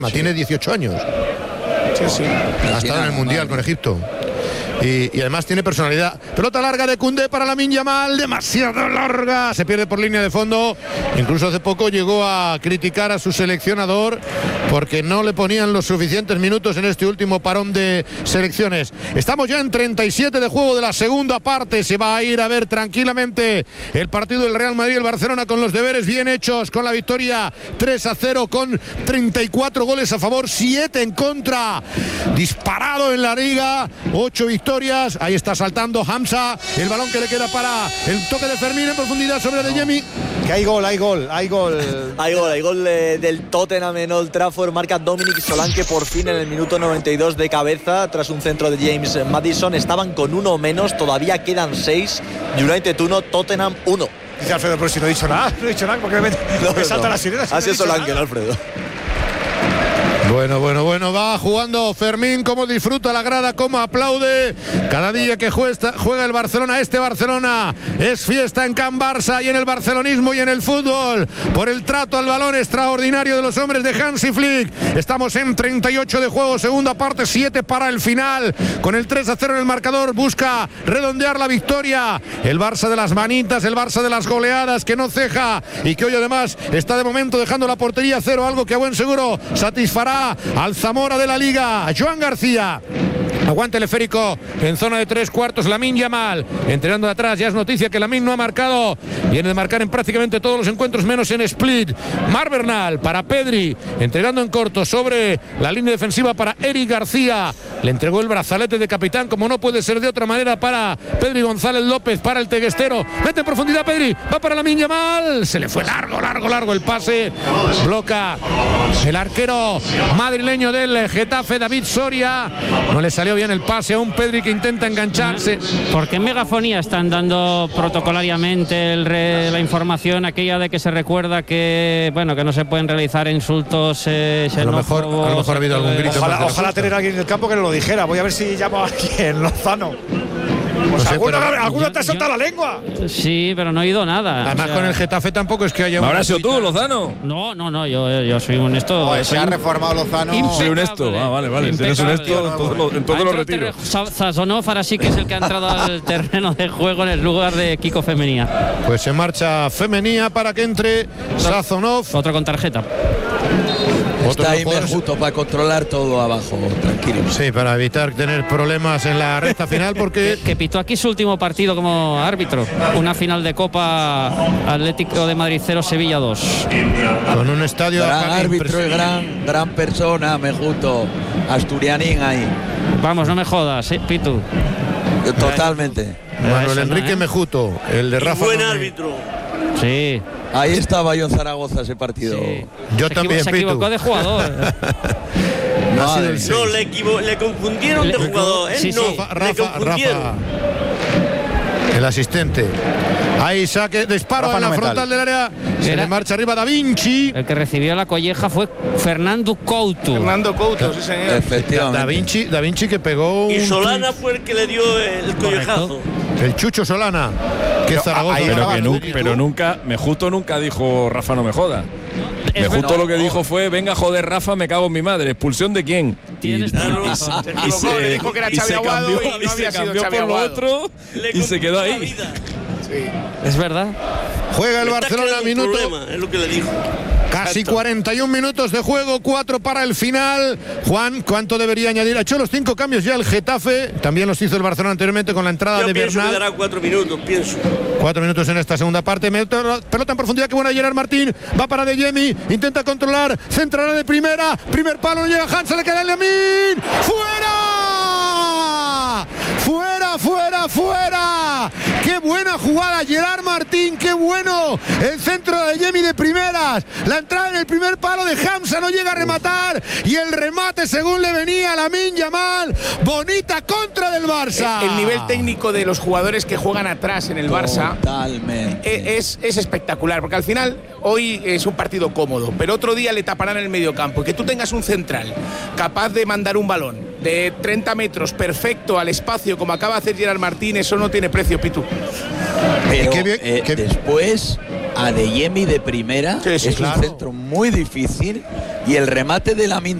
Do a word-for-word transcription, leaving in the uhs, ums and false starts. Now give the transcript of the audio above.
Tiene dieciocho años. Sí, sí. Ha estado en el Mundial con Egipto. Y, y además tiene personalidad. Pelota larga de Koundé para Lamine Yamal, demasiado larga, se pierde por línea de fondo. Incluso hace poco llegó a criticar a su seleccionador porque no le ponían los suficientes minutos en este último parón de selecciones. Estamos ya en treinta y siete de juego de la segunda parte. Se va a ir a ver tranquilamente el partido del Real Madrid y el Barcelona con los deberes bien hechos, con la victoria tres a cero, con treinta y cuatro goles a favor, siete en contra. Disparado en la liga, ocho victorias. Ahí está saltando Hamza, el balón que le queda para el toque de Fermín en profundidad sobre Adeyemi. Que hay gol, hay gol, hay gol. Hay gol, hay gol de, del Tottenham en Old Trafford. Marca Dominic Solanke por fin en el minuto noventa y dos de cabeza tras un centro de James Maddison. Estaban con uno menos, todavía quedan seis. United uno, Tottenham uno. Dice Alfredo, pero si no he dicho nada, no he dicho nada porque me, no, me salta no. la sirena. Si Así no es Solanke, ¿no, Alfredo? Bueno, bueno, bueno, va jugando Fermín, cómo disfruta la grada, cómo aplaude. Cada día que juega, juega el Barcelona, este Barcelona es fiesta en Can Barça y en el barcelonismo y en el fútbol. Por el trato al balón extraordinario de los hombres de Hansi Flick. Estamos en treinta y ocho de juego, segunda parte, siete para el final. Con el tres a cero en el marcador, busca redondear la victoria. El Barça de las manitas, el Barça de las goleadas, que no ceja y que hoy además está de momento dejando la portería a cero, algo que a buen seguro satisfará al Zamora de la Liga. Joan García. Aguante el esférico en zona de tres cuartos. Lamine Yamal entrenando de atrás. Ya es noticia que Lamine no ha marcado. Viene de marcar en prácticamente todos los encuentros, menos en Split. Mar Bernal para Pedri, entregando en corto sobre la línea defensiva para Eric García. Le entregó el brazalete de capitán, como no puede ser de otra manera, para Pedri González López, para el teguestero. Mete en profundidad Pedri, va para Lamine Yamal. Se le fue largo, largo, largo el pase. Bloca el arquero madrileño del Getafe, David Soria. No le salió bien el pase a un Pedri que intenta engancharse. Porque en megafonía están dando protocolariamente el re, la información aquella de que se recuerda que bueno que no se pueden realizar insultos eh, a lo mejor a lo mejor ha habido algún grito. Ojalá, ojalá tener a alguien en el campo que nos lo dijera. Voy a ver si llamo a alguien, Lozano. Pues no sé, alguno, pero, alguno yo, te ha soltado yo, la lengua. Sí, pero no he oído nada. Además, o sea, con el Getafe tampoco es que haya. ¿Habrás sido tú, Lozano? No, no, no, yo, yo soy honesto. No, se ha reformado Lozano. Soy honesto. Ah, vale, vale. Si eres honesto, en todo lo, en todo lo retiro. Sazonov ahora sí que es el que ha entrado al terreno de juego en el lugar de Kiko Femenía. Pues se marcha Femenía para que entre Sazonov. Otro con tarjeta. Está ahí Mejuto para controlar todo abajo, tranquilo. Sí, para evitar tener problemas en la recta final, porque que, que pitó aquí su último partido como árbitro, una final de Copa Atlético de Madrid cero, Sevilla dos. Con un estadio gran árbitro y gran, gran persona, Mejuto, asturianín ahí. Vamos, no me jodas, ¿eh, Pitu? Totalmente. Manuel Enrique ¿eh? Mejuto, el de Rafa. Buen árbitro. Sí. Ahí estaba yo en Zaragoza ese partido. Sí. Yo se también, Se equivocó de jugador. no, no le, equivo le confundieron le, de jugador. ¿eh? Sí, no, sí. Rafa, le confundieron. Rafa, el asistente. Ahí saque, disparo Rafa en la no frontal del área. Se le marcha arriba Da Vinci. El que recibió la colleja fue Fernando Couto. Fernando Couto, sí señor. Efectivamente. Da Vinci, Da Vinci que pegó un... Y Solana fue el que le dio el collejazo. El Chucho Solana. Que pero, Zaragoza. Pero, que nu pero nunca, Mejuto nunca dijo Rafa no me joda. Mejuto lo que dijo fue, venga joder Rafa, me cago en mi madre. ¿Expulsión de quién? Y, y, y, y se, dijo que era Xavi Aguado y no había sido Xavi por lo otro y se quedó ahí. Sí. Es verdad. Juega el Barcelona minuto. Problema, es lo que le dijo. Casi Exacto. cuarenta y un minutos de juego, cuatro para el final. Juan, ¿cuánto debería añadir? Ha hecho los cinco cambios ya el Getafe. También los hizo el Barcelona anteriormente con la entrada Yo de pienso Bernal. Que dará cuatro minutos, pienso. Cuatro minutos en esta segunda parte. Pelota en profundidad, que buena Gerard Martín. Va para Adeyemi, intenta controlar. Centrará de primera. Primer palo, no llega Hansa, le queda el Lamine. ¡Fuera! ¡Fuera, fuera, fuera! ¡Qué buena jugada, Gerard Martín! ¡Qué bueno! El centro de Adeyemi de primeras. La entrada en el primer palo de Hamza, no llega a rematar. Y el remate según le venía a Lamine Yamal. Bonita contra del Barça. El, el nivel técnico de los jugadores que juegan atrás en el Barça Totalmente. es, es espectacular. Porque al final, hoy es un partido cómodo. Pero otro día le taparán el medio campo. Y que tú tengas un central capaz de mandar un balón de treinta metros perfecto al espacio, como acaba de hacer Gerard Martín, eso no tiene precio, Pitu. Pero eh, después Adeyemi de primera, sí, sí, es claro. un centro muy difícil y el remate de Lamine